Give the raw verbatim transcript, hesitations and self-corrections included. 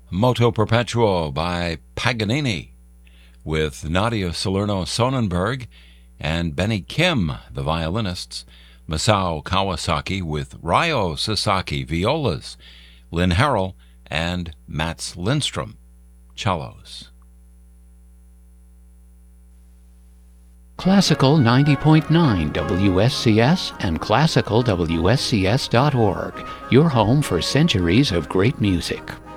Moto Perpetuo by Paganini, with Nadia Salerno Sonnenberg and Benny Kim, the violinists, Masao Kawasaki with Ryo Sasaki violas, Lynn Harrell and Mats Lindstrom cellos. Classical ninety point nine W S C S and classical W S C S dot org, your home for centuries of great music.